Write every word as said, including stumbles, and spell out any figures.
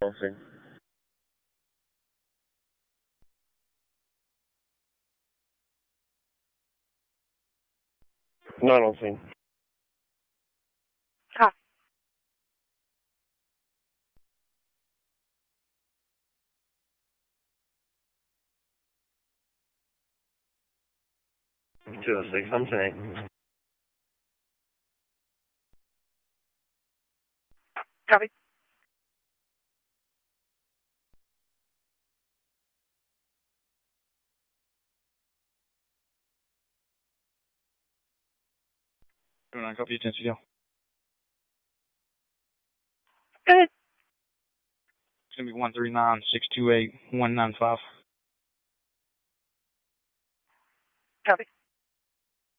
don't see. No, I don't see. Copy. two oh six, I'm saying. Copy. two oh nine, copy, ten C L. Go ahead. It's going to be one three nine, six two eight, one nine five. Copy.